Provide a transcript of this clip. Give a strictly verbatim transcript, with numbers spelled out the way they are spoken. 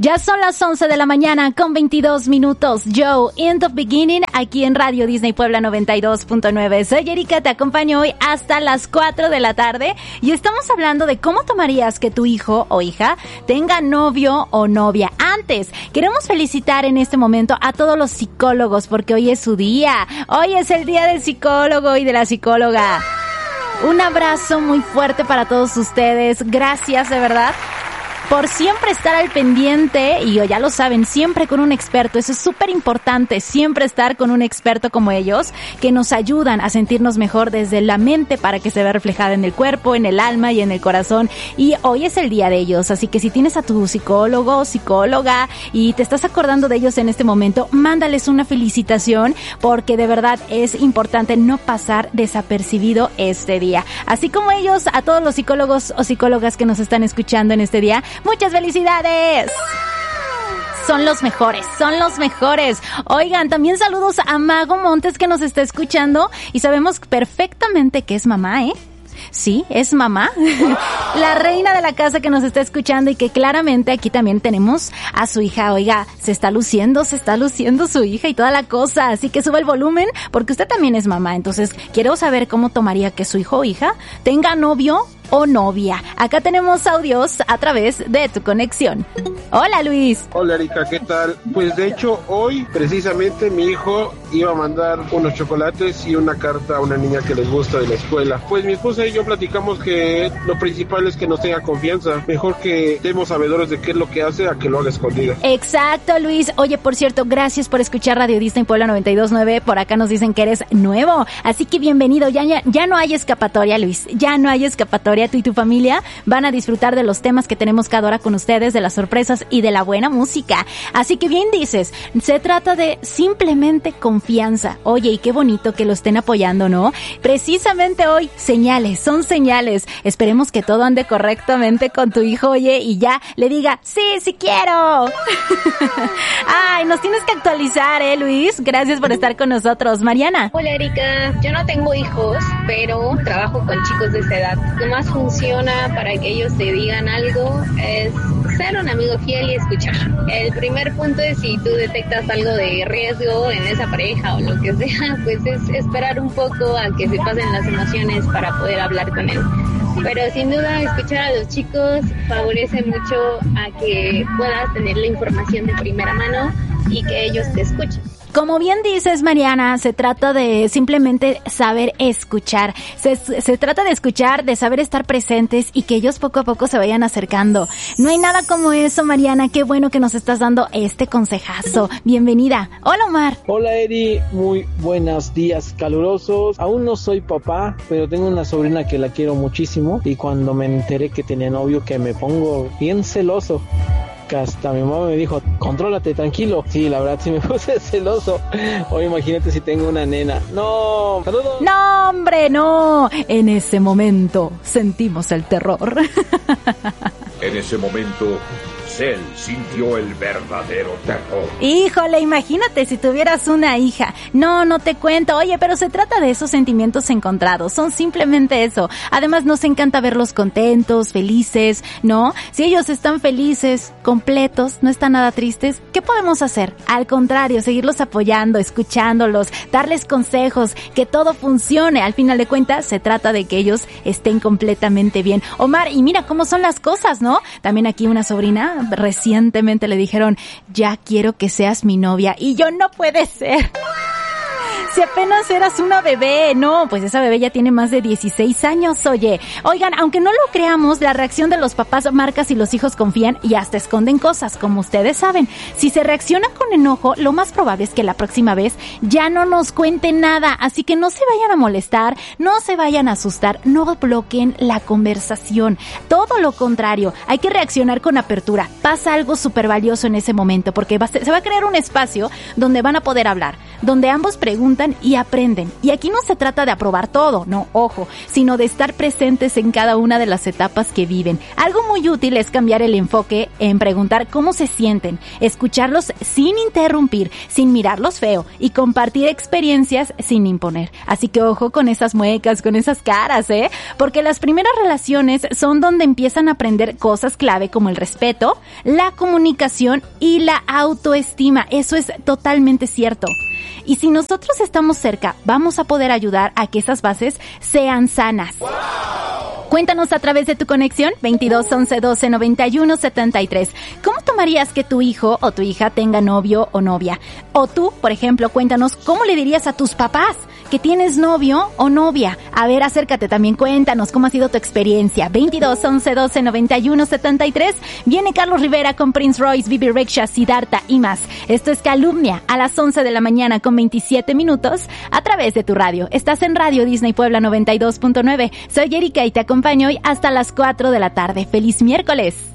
Ya son las once de la mañana con veintidós minutos. Joe, In the Beginning, aquí en Radio Disney Puebla noventa y dos punto nueve. Soy Erika, te acompaño hoy hasta las cuatro de la tarde y estamos hablando de cómo tomarías que tu hijo o hija tenga novio o novia. Antes, queremos felicitar en este momento a todos los psicólogos porque hoy es su día. Hoy es el día del psicólogo y de la psicóloga. Un abrazo muy fuerte para todos ustedes. Gracias, de verdad, por siempre estar al pendiente, y ya lo saben, siempre con un experto. Eso es súper importante, siempre estar con un experto como ellos, que nos ayudan a sentirnos mejor desde la mente para que se vea reflejada en el cuerpo, en el alma y en el corazón. Y hoy es el día de ellos, así que si tienes a tu psicólogo o psicóloga y te estás acordando de ellos en este momento, mándales una felicitación, porque de verdad es importante no pasar desapercibido este día. Así como ellos, a todos los psicólogos o psicólogas que nos están escuchando en este día, ¡muchas felicidades! Son los mejores, son los mejores. Oigan, también saludos a Mago Montes, que nos está escuchando y sabemos perfectamente que es mamá, ¿eh? Sí, es mamá, la reina de la casa que nos está escuchando y que claramente aquí también tenemos a su hija. Oiga, se está luciendo, se está luciendo su hija y toda la cosa, así que sube el volumen porque usted también es mamá. Entonces, quiero saber cómo tomaría que su hijo o hija tenga novio o novia. Acá tenemos audios a través de tu conexión. Hola, Luis. Hola, Erika, ¿qué tal? Pues de hecho, hoy precisamente mi hijo iba a mandar unos chocolates y una carta a una niña que les gusta de la escuela. Pues mi esposa y yo platicamos que lo principal es que nos tenga confianza. Mejor que estemos sabedores de qué es lo que hace a que lo haga escondido. Exacto, Luis. Oye, por cierto, gracias por escuchar Radio Disney Puebla noventa y dos punto nueve. Por acá nos dicen que eres nuevo, así que bienvenido. Ya, ya, ya no hay escapatoria, Luis. Ya no hay escapatoria. Tú y tu familia van a disfrutar de los temas que tenemos cada hora con ustedes, de las sorpresas y de la buena música. Así que bien dices, se trata de simplemente confianza. Oye, y qué bonito que lo estén apoyando, ¿no? Precisamente hoy, señales, son señales. Esperemos que todo ande correctamente con tu hijo, oye, y ya le diga, sí, sí quiero. Ay, nos tienes que actualizar, ¿eh, Luis? Gracias por estar con nosotros. Mariana. Hola, Erika. Yo no tengo hijos, pero trabajo con chicos de esa edad. Lo más funciona para que ellos te digan algo es ser un amigo fiel y escuchar. El primer punto es, si tú detectas algo de riesgo en esa pareja o lo que sea, pues es esperar un poco a que se pasen las emociones para poder hablar con él. Pero sin duda, escuchar a los chicos favorece mucho a que puedas tener la información de primera mano y que ellos te escuchen. Como bien dices, Mariana, se trata de simplemente saber escuchar. Se, se trata de escuchar, de saber estar presentes y que ellos poco a poco se vayan acercando. No hay nada como eso, Mariana. Qué bueno que nos estás dando este consejazo. Bienvenida. Hola, Omar. Hola, Eri. Muy buenos días calurosos. Aún no soy papá, pero tengo una sobrina que la quiero muchísimo. Y cuando me enteré que tenía novio, que me pongo bien celoso. Hasta mi mamá me dijo, contrólate, tranquilo. Sí, la verdad sí me puse celoso. Hoy imagínate si tengo una nena. No, saludos. No, hombre, no. En ese momento sentimos el terror. En ese momento, Cell sintió el verdadero terror. Híjole, imagínate si tuvieras una hija. No, no te cuento. Oye, pero se trata de esos sentimientos encontrados. Son simplemente eso. Además, nos encanta verlos contentos, felices, ¿no? Si ellos están felices, completos, no están nada tristes, ¿qué podemos hacer? Al contrario, seguirlos apoyando, escuchándolos, darles consejos, que todo funcione. Al final de cuentas, se trata de que ellos estén completamente bien. Omar, y mira cómo son las cosas, ¿no? También aquí una sobrina recientemente le dijeron, ya quiero que seas mi novia. Y yo, no puede ser. Si apenas eras una bebé. No, pues esa bebé ya tiene más de dieciséis años, oye. Oigan, aunque no lo creamos, la reacción de los papás marca si los hijos confían y hasta esconden cosas, como ustedes saben. Si se reacciona con enojo, lo más probable es que la próxima vez ya no nos cuenten nada. Así que no se vayan a molestar, no se vayan a asustar, no bloqueen la conversación. Todo lo contrario, hay que reaccionar con apertura. Pasa algo súper valioso en ese momento, porque va, se va a crear un espacio donde van a poder hablar, donde ambos preguntan preguntan y aprenden. Y aquí no se trata de aprobar todo, no, ojo, sino de estar presentes en cada una de las etapas que viven. Algo muy útil es cambiar el enfoque en preguntar cómo se sienten, escucharlos sin interrumpir, sin mirarlos feo y compartir experiencias sin imponer. Así que ojo con esas muecas, con esas caras, ¿eh? Porque las primeras relaciones son donde empiezan a aprender cosas clave como el respeto, la comunicación y la autoestima. Eso es totalmente cierto. Y si nosotros estamos cerca, vamos a poder ayudar a que esas bases sean sanas. ¡Wow! Cuéntanos a través de tu conexión veintidós once doce noventa y uno setenta y tres. ¿Cómo tomarías que tu hijo o tu hija tenga novio o novia? O tú, por ejemplo, cuéntanos cómo le dirías a tus papás que tienes novio o novia. A ver, acércate también, cuéntanos cómo ha sido tu experiencia. veintidós once doce noventa y uno setenta y tres. Viene Carlos Rivera con Prince Royce, Bibi Rexha, Siddhartha y más. Esto es Calumnia a las once de la mañana con veintisiete minutos a través de tu radio. Estás en Radio Disney Puebla noventa y dos punto nueve. Soy Erika y te acompaño hoy hasta las cuatro de la tarde. ¡Feliz miércoles!